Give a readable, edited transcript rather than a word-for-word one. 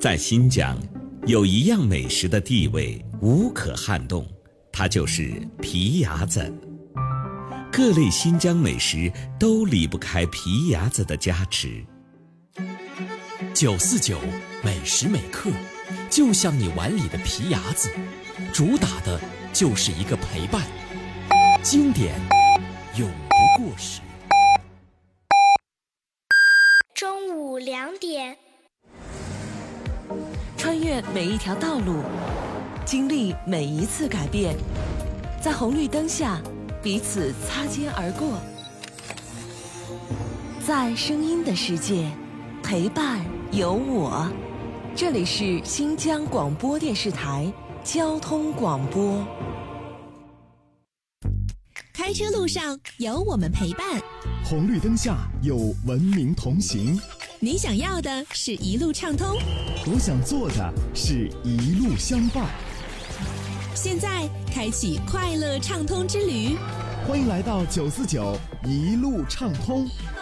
在新疆，有一样美食的地位无可撼动，它就是皮牙子。各类新疆美食都离不开皮牙子的加持。 949每时每刻，就像你碗里的皮牙子，主打的就是一个陪伴，经典永不过时。 中午2点， 穿越每一条道路，经历每一次改变，在红绿灯下彼此擦肩而过，在声音的世界，陪伴有我。这里是新疆广播电视台交通广播。 开车路上有我们陪伴， 红绿灯下有文明同行。 你想要的是一路畅通， 我想做的是一路相伴。 现在开启快乐畅通之旅， 欢迎来到949一路畅通。